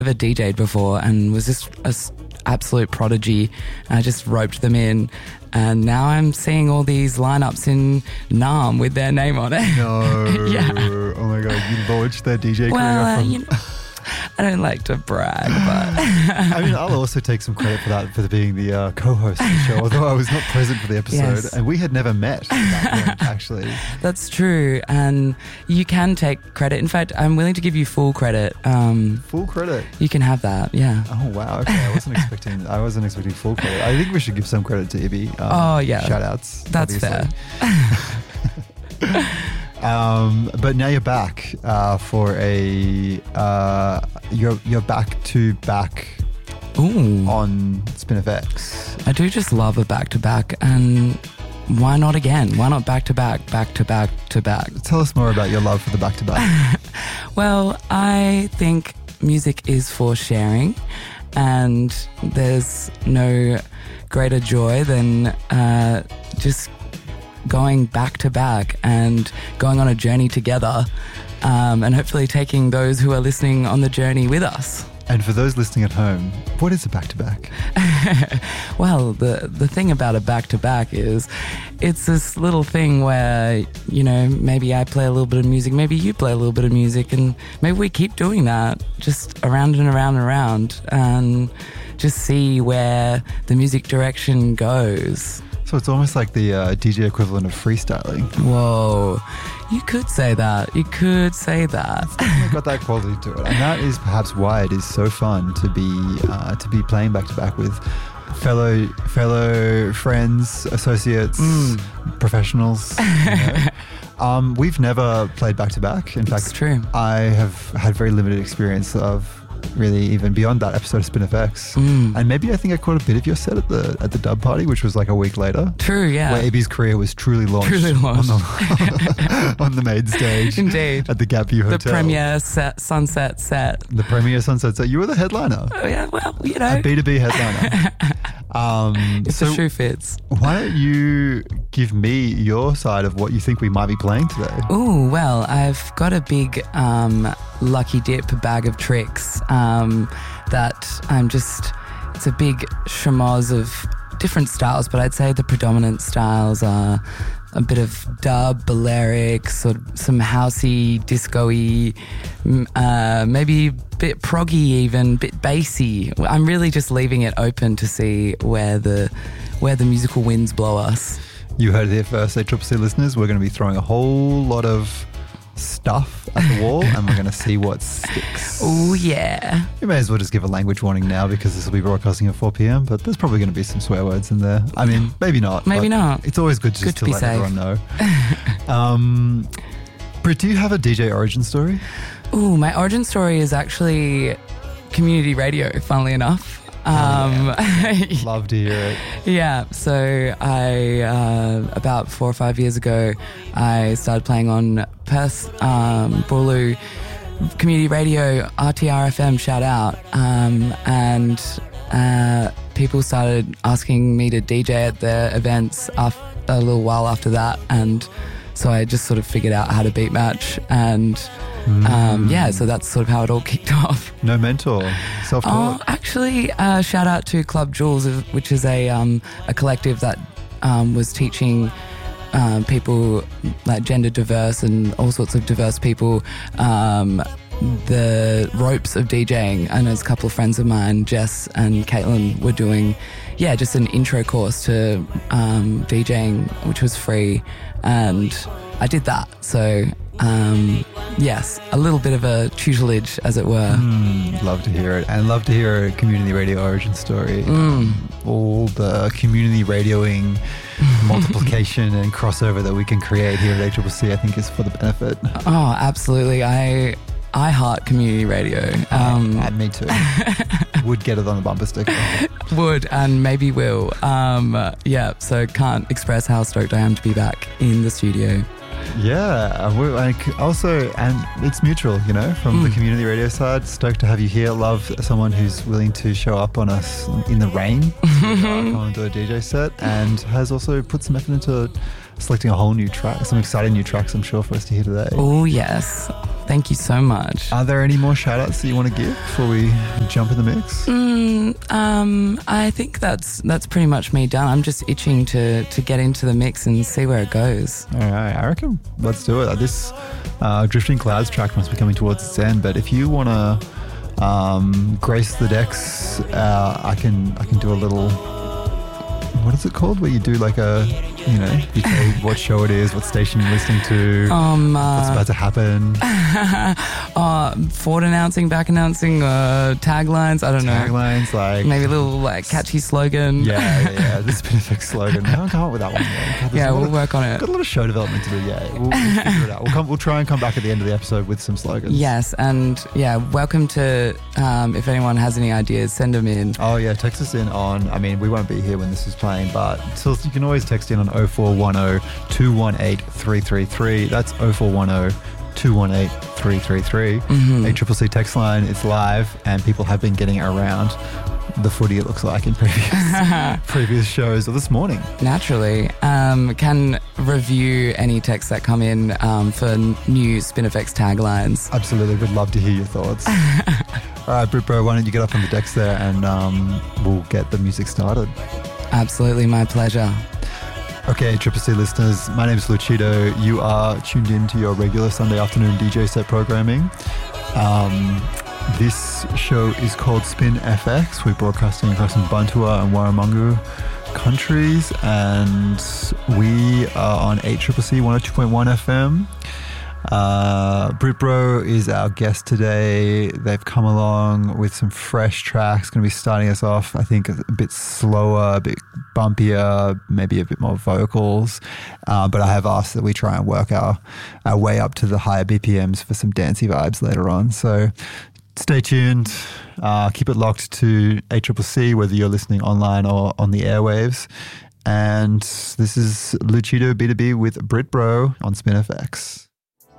never DJ'd before and was just an absolute prodigy. I just roped them in, and now I'm seeing all these lineups in Naarm with their name on it. No. Yeah. Oh my God, you launched their DJ career Well, from... I don't like to brag, but... I mean, I'll also take some credit for that, for being the co-host of the show, although I was not present for the episode. Yes. And we had never met back then, actually. That's true, and you can take credit. In fact, I'm willing to give you full credit. Full credit? You can have that, yeah. Oh, wow. Okay, I wasn't expecting full credit. I think we should give some credit to Ibby. Shout-outs. That's obviously. fair. But now you're back for you're back to back on Spin FX. I do just love a back-to-back, and why not again? Why not back-to-back, back-to-back-to-back? Tell us more about your love for the back-to-back. Well, I think music is for sharing, and there's no greater joy than just going back to back and going on a journey together, and hopefully taking those who are listening on the journey with us. And for those listening at home, what is a back-to-back? Well, the thing about a back-to-back is it's this little thing where, you know, maybe I play a little bit of music, maybe you play a little bit of music, and maybe we keep doing that just around and around and around, and just see where the music direction goes. So it's almost like the DJ equivalent of freestyling. Whoa, you could say that. You could say that. It's definitely got that quality to it, and that is perhaps why it is so fun to be playing back to back with fellow friends, associates, professionals. You know. We've never played back to back. In fact, it's true. I have had very limited experience of really even beyond that episode of Spin FX. And maybe I think I caught a bit of your set at the dub party, which was like a week later. True, yeah. Where Ibby's career was truly launched. On the main stage. Indeed. At the Gap View Hotel. The premier sunset set. The premier sunset set. You were the headliner. Oh yeah, well, you know. A B2B headliner. If the shoe fits. Why don't you give me your side of what you think we might be playing today? Oh, well, I've got a big lucky dip bag of tricks that I'm just... It's a big schmoz of different styles, but I'd say the predominant styles are a bit of dub, Balearic, sort of some housey, disco-y, maybe a bit proggy even, a bit bassy. I'm really just leaving it open to see where the musical winds blow us. You heard it here first, ACCC listeners. We're going to be throwing a whole lot of stuff at the wall and we're going to see what sticks. Oh yeah. We may as well just give a language warning now because this will be broadcasting at 4 p.m, but there's probably going to be some swear words in there. I mean, maybe not. Maybe not. It's always good just to let safe. everyone know. Britt, do you have a DJ origin story? Ooh, my origin story is actually community radio, funnily enough. Love to hear it. Yeah, so I about 4 or 5 years ago I started playing on Perth Boorloo community radio, RTRFM, shout out, and people started asking me to DJ at their events a little while after that, and so I just sort of figured out how to beat match, and so that's sort of how it all kicked off. No mentor, self-taught. Oh, actually, shout out to Club Jules, which is a collective that was teaching people like gender diverse and all sorts of diverse people the ropes of DJing. I know there's a couple of friends of mine, Jess and Caitlin, were doing just an intro course to DJing, which was free, and I did that. So yes, a little bit of a tutelage, as it were. Love to hear it, and love to hear a community radio origin story. All the community radioing multiplication and crossover that we can create here at ACCC, I think, is for the benefit. Oh, absolutely. I heart community radio. And me too. Would get it on the bumper sticker. Would, and maybe will. So can't express how stoked I am to be back in the studio. Yeah, we're and it's mutual, you know, from the community radio side. Stoked to have you here. Love someone who's willing to show up on us in the rain, come and do a DJ set, and has also put some effort into selecting a whole new track, some exciting new tracks, I'm sure, for us to hear today. Oh, yes. Thank you so much. Are there any more shout outs that you want to give before we jump in the mix? I think that's pretty much me done. I'm just itching to get into the mix and see where it goes. All right, I reckon let's do it. This Drifting Clouds track must be coming towards its end, but if you want to grace the decks, I can do a little, what is it called, where you do like you say what show it is, what station you're listening to, what's about to happen. Forward announcing, back announcing, taglines, I don't know. Taglines, like... Maybe a little catchy slogan. Yeah, the Spinifex slogan. I haven't come up with that one yet. We'll work on it. Got a lot of show development to do, We'll figure it out. We'll try and come back at the end of the episode with some slogans. Yes, and welcome to, if anyone has any ideas, send them in. Oh yeah, text us in on, we won't be here when this is playing, but still, you can always text in on 0410 218 333. That's 0410 218 333. ACCC text line. It's live, and people have been getting around the footy, it looks like, in previous shows or this morning. Naturally. Can review any texts that come in for new Spinifex taglines. Absolutely. We'd love to hear your thoughts. All right, Brit Bro, why don't you get up on the decks there and we'll get the music started. Absolutely, my pleasure. Okay, CCC listeners, my name is Lucido. You are tuned in to your regular Sunday afternoon DJ set programming. This show is called Spin FX. We're broadcasting across Bantua and Warramungu countries, and we are on ACCC 102.1 FM. Britbro is our guest today. They've come along with some fresh tracks, going to be starting us off, I think, a bit slower, a bit bumpier, maybe a bit more vocals, but I have asked that we try and work our way up to the higher BPMs for some dancey vibes later on. So stay tuned, keep it locked to ACCC, whether you're listening online or on the airwaves. And this is Lucido B2B with Britbro on Spinifex.